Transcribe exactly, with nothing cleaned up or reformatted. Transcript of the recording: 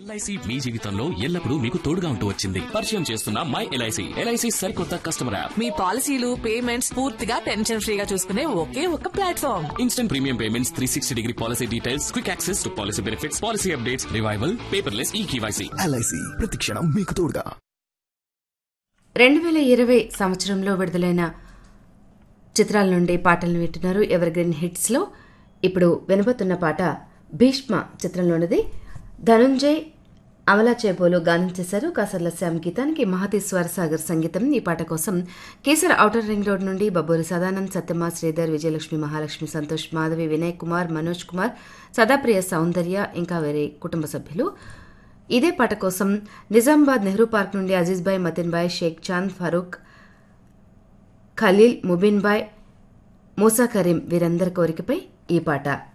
LIC మీ జీవితంలో ఎల్లప్పుడూ మీకు తోడుగా ఉంటూ వచ్చింది. పరిచయం చేస్తున్న మై ఎల్ఐసి ఎల్ఐసి సరికొత్త కస్టమర్ యాప్. మీ పాలసీలు పేమెంట్స్ పూర్తిగా టెన్షన్ ఫ్రీగా చూసుకునే ఒకే ఒక platform. Instant premium payments, three sixty degree policy details, quick access to policy benefits, policy updates, revival, paperless ఈ కేవైసీ. ఎల్ఐసి ప్రతి క్షణం మీకు తోడుగా. రెండు వేల ఇరవై సంవత్సరంలో విడుదలైన చిత్రాల నుండి పాటలను వింటున్నారు. ఎవర్ గ్రీన్ హిట్స్ లో ఇప్పుడు వినబోతున్న పాట భీష్మ చిత్రంలోనిది. ధనుంజయ్, అమలా చేబోలు గానం చేశారు. కాసర్ల శ్యామ్ గీతానికి మహతి స్వరసాగర్ సంగీతం. ఈ పాట కోసం కేసర్ ఔటర్ రింగ్ రోడ్ నుండి బబ్బూరి సదానంద్, సత్యమ్మ, శ్రీధర్, విజయలక్ష్మి, మహాలక్ష్మి, సంతోష్, మాధవి, వినయ్ కుమార్, మనోజ్ కుమార్, సదాప్రియ, సౌందర్య ఇంకా వేరే కుటుంబ సభ్యులు. ఇదే పాట కోసం నిజామాబాద్ నెహ్రూ పార్క్ నుండి Aziz bye, Matin bye, Sheikh Chand, Farooq, Khaleel, Mubin bye, Musa Karim వీరందరి కోరికపై ఈ పాట.